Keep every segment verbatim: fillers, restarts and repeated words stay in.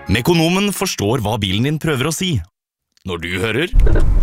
Mekonomen forstår hva bilen din prøver å si. Når du hører...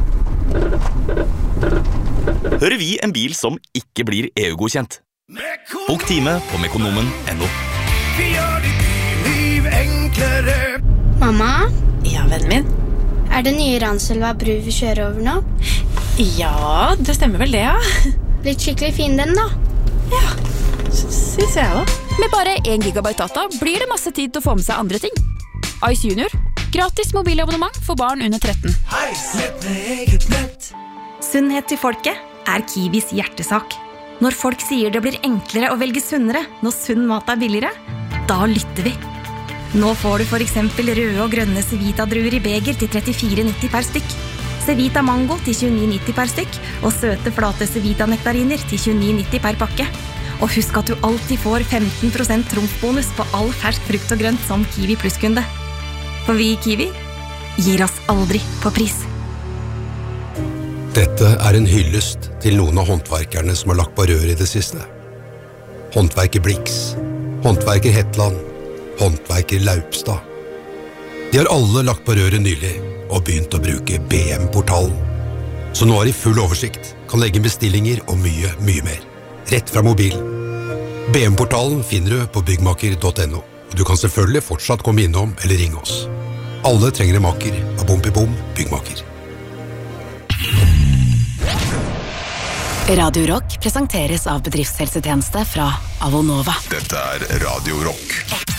Hører vi en bil som ikke blir E U-godkjent. Bok time på mekonomen punktum no. Vi gjør ditt liv enklere. Mamma? Ja, vennen min. Er det nye Ranselva bru vi kjører over nå? Ja, det stemmer vel det, ja. Blitt skikkelig fin den da. Ja, synes jeg også. Med bare en gigabyte data blir det masse tid til å få med seg andre ting. Ice Junior. Gratis mobilabonnement for barn under tretten. Hei, slett med eget nett. Sunnhet til folket er Kiwis hjertesak. Når folk sier det blir enklere å velge sunnere når sunn mat er billigere, da lytter vi. Nå får du for eksempel røde og grønne Cevita-druer i beger til trettifire nitti per stykk. Cevita Mango til tjueni nitti per stykk, og søte flate Cevita-nektariner til tjueni nitti per pakke. Og husk at du alltid får femten prosent trumfbonus på all fersk frukt og grønt som Kiwi Plus-kunde. For vi i Kiwi gir oss aldri på pris. Dette er en hyllest til noen av håndverkerne som har lagt på rør i det siste. Håndverker Blix, håndverker Hetland, håndverker Laupstad. De har alle lagt på røret nylig og begynt å bruke B M-portalen. Så nå har de full oversikt, kan legge bestillinger og mye, mye mer. Rett fra mobilen. B M-portalen finner du på byggmaker punktum no, og du kan selvfølgelig fortsatt komme innom eller ringe oss. Alle trenger en maker av Bompibom byggmaker. Radio Rock presenteres av bedriftshelsetjeneste fra Avonova. Dette er Radio Rock.